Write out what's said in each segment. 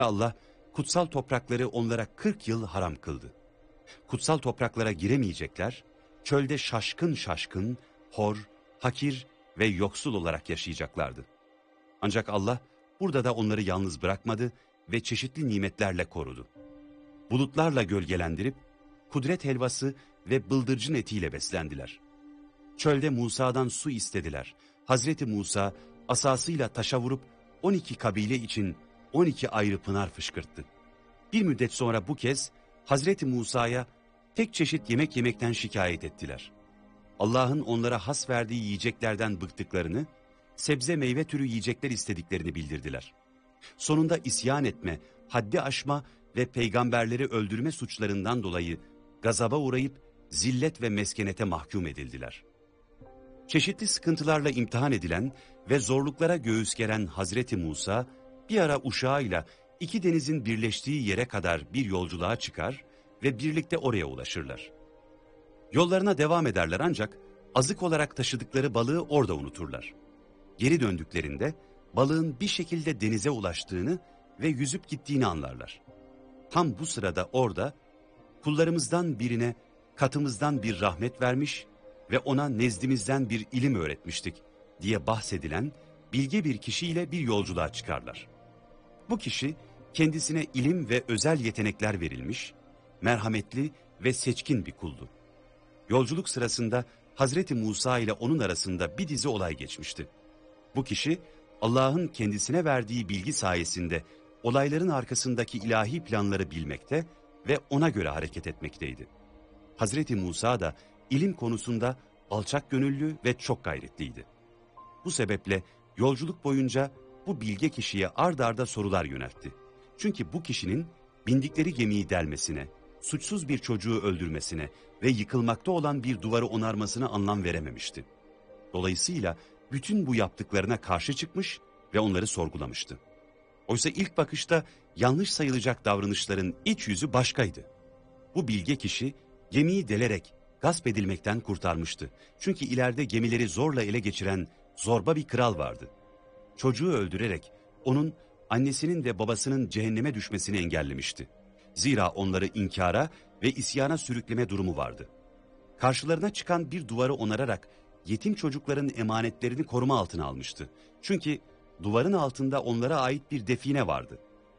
Allah kutsal toprakları onlara 40 yıl haram kıldı. Kutsal topraklara giremeyecekler, çölde şaşkın şaşkın, hor, hakir ve yoksul olarak yaşayacaklardı. Ancak Allah burada da onları yalnız bırakmadı ve çeşitli nimetlerle korudu. Bulutlarla gölgelendirip, kudret helvası ve bıldırcın etiyle beslendiler. Çölde Musa'dan su istediler. Hazreti Musa asasıyla taşa vurup 12 kabile için 12 ayrı pınar fışkırttı. Bir müddet sonra bu kez Hazreti Musa'ya tek çeşit yemek yemekten şikayet ettiler. Allah'ın onlara has verdiği yiyeceklerden bıktıklarını, sebze meyve türü yiyecekler istediklerini bildirdiler. Sonunda isyan etme, haddi aşma ve peygamberleri öldürme suçlarından dolayı gazaba uğrayıp zillet ve meskenete mahkum edildiler. Çeşitli sıkıntılarla imtihan edilen ve zorluklara göğüs geren Hazreti Musa, bir ara uşağıyla iki denizin birleştiği yere kadar bir yolculuğa çıkar ve birlikte oraya ulaşırlar. Yollarına devam ederler ancak azık olarak taşıdıkları balığı orada unuturlar. Geri döndüklerinde balığın bir şekilde denize ulaştığını ve yüzüp gittiğini anlarlar. Tam bu sırada orada kullarımızdan birine katımızdan bir rahmet vermiş ve ona nezdimizden bir ilim öğretmiştik diye bahsedilen bilge bir kişiyle bir yolculuğa çıkarlar. Bu kişi kendisine ilim ve özel yetenekler verilmiş, merhametli ve seçkin bir kuldu. Yolculuk sırasında Hazreti Musa ile onun arasında bir dizi olay geçmişti. Bu kişi Allah'ın kendisine verdiği bilgi sayesinde olayların arkasındaki ilahi planları bilmekte ve ona göre hareket etmekteydi. Hazreti Musa da ilim konusunda alçak gönüllü ve çok gayretliydi. Bu sebeple yolculuk boyunca bu bilge kişiye ard arda sorular yöneltti. Çünkü bu kişinin bindikleri gemiyi delmesine, suçsuz bir çocuğu öldürmesine ve yıkılmakta olan bir duvarı onarmasına anlam verememişti. Dolayısıyla bütün bu yaptıklarına karşı çıkmış ve onları sorgulamıştı. Oysa ilk bakışta yanlış sayılacak davranışların iç yüzü başkaydı. Bu bilge kişi gemiyi delerek gasp edilmekten kurtarmıştı. Çünkü ileride gemileri zorla ele geçiren zorba bir kral vardı. Çocuğu öldürerek onun annesinin ve babasının cehenneme düşmesini engellemişti. Zira onları inkara ve isyana sürükleme durumu vardı. Karşılarına çıkan bir duvarı onararak yetim çocukların emanetlerini koruma altına almıştı. Çünkü duvarın altında onlara ait bir define vardı.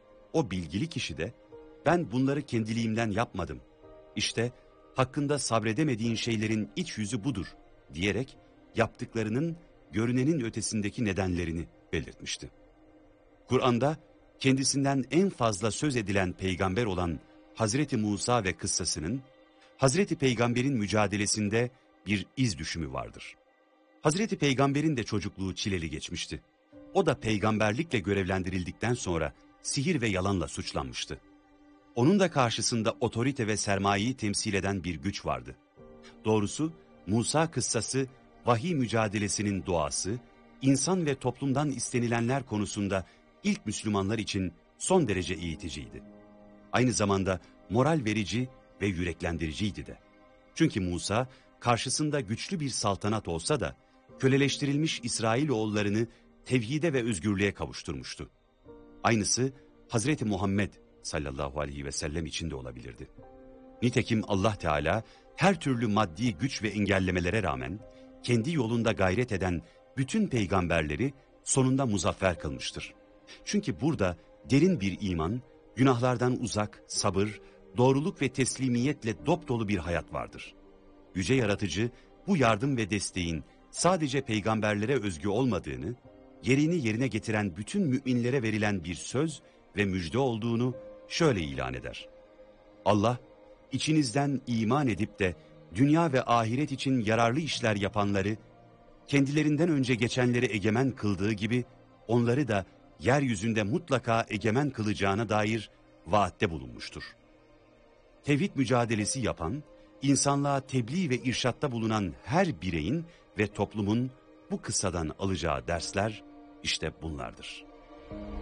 O bilgili kişi de ben bunları kendiliğimden yapmadım. İşte hakkında sabredemediğin şeylerin iç yüzü budur diyerek yaptıklarının görünenin ötesindeki nedenlerini belirtmişti. Kur'an'da kendisinden en fazla söz edilen peygamber olan Hazreti Musa ve kıssasının Hazreti Peygamber'in mücadelesinde bir iz düşümü vardır. Hazreti Peygamber'in de çocukluğu çileli geçmişti. O da peygamberlikle görevlendirildikten sonra sihir ve yalanla suçlanmıştı. Onun da karşısında otorite ve sermayeyi temsil eden bir güç vardı. Doğrusu Musa kıssası vahiy mücadelesinin doğası, insan ve toplumdan istenilenler konusunda ilk Müslümanlar için son derece eğiticiydi. Aynı zamanda moral verici ve yüreklendiriciydi de. Çünkü Musa karşısında güçlü bir saltanat olsa da köleleştirilmiş İsrailoğullarını tevhide ve özgürlüğe kavuşturmuştu. Aynısı Hazreti Muhammed sallallahu aleyhi ve sellem için de olabilirdi. Nitekim Allah Teala her türlü maddi güç ve engellemelere rağmen kendi yolunda gayret eden bütün peygamberleri sonunda muzaffer kılmıştır. Çünkü burada derin bir iman, günahlardan uzak, sabır, doğruluk ve teslimiyetle dopdolu bir hayat vardır. Yüce Yaratıcı bu yardım ve desteğin sadece peygamberlere özgü olmadığını, gereğini yerine getiren bütün müminlere verilen bir söz ve müjde olduğunu şöyle ilan eder. Allah, içinizden iman edip de dünya ve ahiret için yararlı işler yapanları, kendilerinden önce geçenleri egemen kıldığı gibi onları da yeryüzünde mutlaka egemen kılacağına dair vaatte bulunmuştur. Tevhid mücadelesi yapan, insanlığa tebliğ ve irşatta bulunan her bireyin ve toplumun bu kıssadan alacağı dersler işte bunlardır.